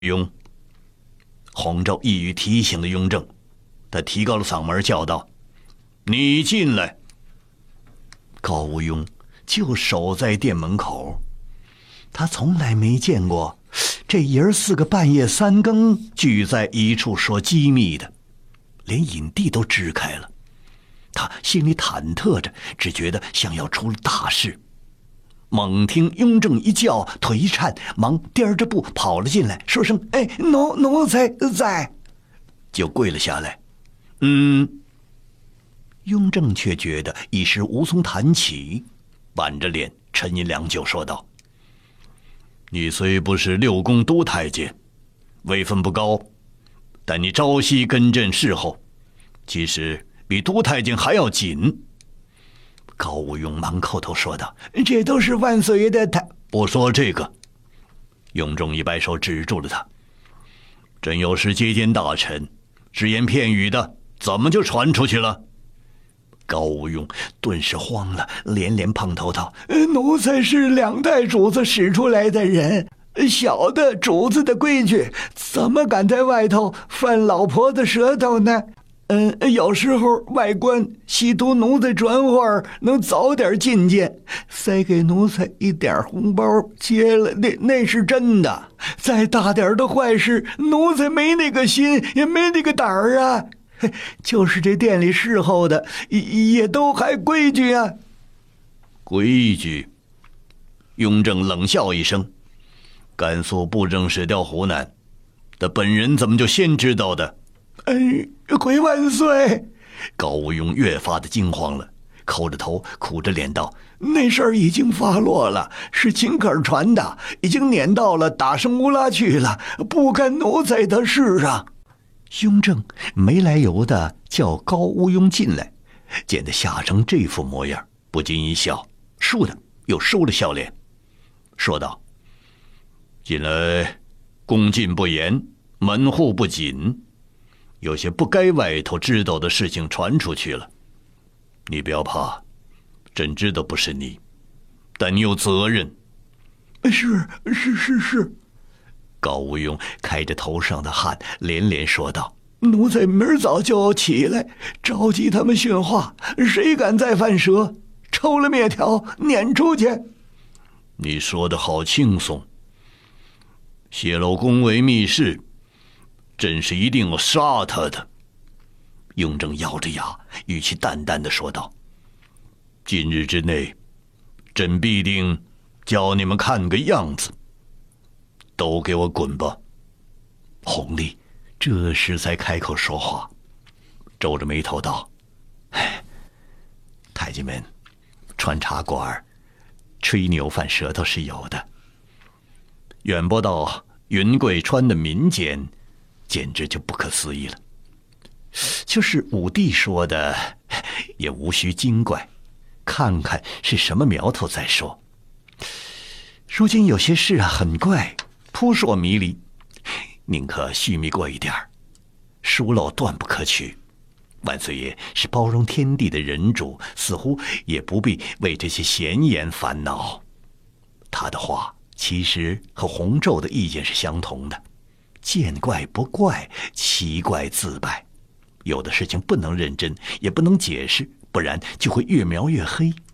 雍。洪昭一语提醒了雍正，他提高了嗓门叫道：“你进来！”高无庸就守在店门口，他从来没见过这爷儿四个半夜三更聚在一处说机密的，连影帝都支开了。他心里忐忑着，只觉得像要出了大事。猛听雍正一叫，腿一颤，忙颠着步跑了进来，说声：“哎，奴才在。”就跪了下来。雍正却觉得一时无从谈起，板着脸沉吟良久，说道：“你虽不是六宫都太监，位分不高，但你朝夕跟朕侍候，其实比都太监还要紧。”高无庸忙叩头说道：“这都是万岁爷的不说这个。”雍正一摆手止住了他：“朕有时接见大臣，只言片语的，怎么就传出去了？”高无庸顿时慌了，连连碰头道：“奴才是两代主子使出来的人，晓得主子的规矩，怎么敢在外头犯老婆的舌头呢？有时候外官希图奴才传话能早点觐见，塞给奴才一点红包接了，那是真的。再大点的坏事，奴才没那个心，也没那个胆儿啊。就是这店里侍候的，也都还规矩啊。”规矩？雍正冷笑一声：“甘肃布政使调湖南，的本人怎么就先知道的？”回万岁！高无庸越发的惊慌了，叩着头苦着脸道：“那事儿已经发落了，是秦可儿传的，已经撵到了达胜乌拉去了，不干奴才的事啊。”雍正没来由的叫高无庸进来，见他吓成这副模样，不禁一笑，倏地又收了笑脸，说道：“近来宫禁不严，门户不紧，有些不该外头知道的事情传出去了。你不要怕，朕知道不是你，但你有责任。”“是。”高无庸开着头上的汗，连连说道：“奴才明儿早就要起来，召集他们训话，谁敢再犯舌，抽了灭条，撵出去。”“你说的好轻松，泄露宫闱秘事，朕是一定要杀他的。”雍正咬着牙，语气淡淡的说道：“今日之内，朕必定叫你们看个样子。都给我滚吧！”弘历这时才开口说话，皱着眉头道：“太监们穿插馆吹牛犯舌头是有的，远播到云贵川的民间，简直就不可思议了。就是武帝说的，也无需惊怪，看看是什么苗头再说。如今有些事很怪，扑朔迷离，宁可续密过一点儿，疏漏断不可取。万岁爷是包容天地的人主，似乎也不必为这些闲言烦恼。”他的话其实和洪昼的意见是相同的，见怪不怪，奇怪自败。有的事情不能认真，也不能解释，不然就会越描越黑。